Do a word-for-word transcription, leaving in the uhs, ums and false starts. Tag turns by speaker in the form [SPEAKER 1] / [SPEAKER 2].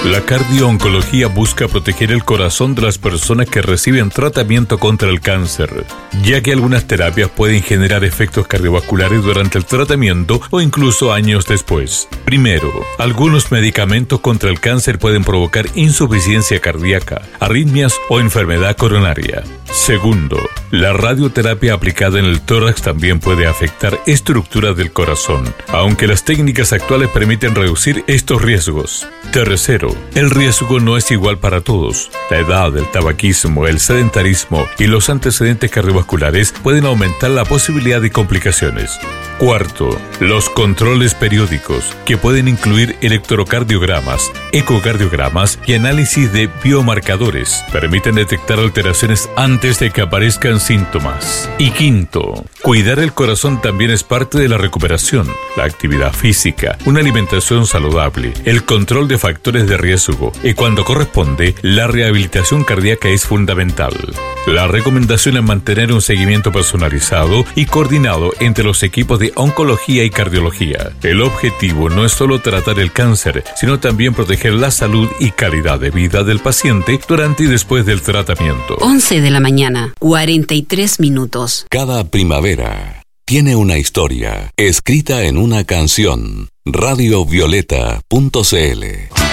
[SPEAKER 1] La cardio-oncología busca proteger el corazón de las personas que reciben tratamiento contra el cáncer, ya que algunas terapias pueden generar efectos cardiovasculares durante el tratamiento o incluso años después. Primero, algunos medicamentos contra el cáncer pueden provocar insuficiencia cardíaca, arritmias o enfermedad coronaria. Segundo, la radioterapia aplicada en el tórax también puede afectar estructuras del corazón, aunque las técnicas actuales permiten reducir estos riesgos. Tercero, el riesgo no es igual para todos. La edad, el tabaquismo, el sedentarismo y los antecedentes cardiovasculares pueden aumentar la posibilidad de complicaciones. Cuarto, los controles periódicos, que pueden incluir electrocardiogramas, ecocardiogramas y análisis de biomarcadores, permiten detectar alteraciones antes de que aparezcan síntomas. Y quinto, cuidar el corazón también es parte de la recuperación. La actividad física, una alimentación saludable, el control de factores de riesgo y, cuando corresponde, la rehabilitación cardíaca es fundamental. La recomendación es mantener un seguimiento personalizado y coordinado entre los equipos de oncología y cardiología. El objetivo no es solo tratar el cáncer, sino también proteger la salud y calidad de vida del paciente durante y después del tratamiento.
[SPEAKER 2] once de la mañana, cuarenta y tres minutos.
[SPEAKER 3] Cada primavera tiene una historia escrita en una canción. radio violeta punto c l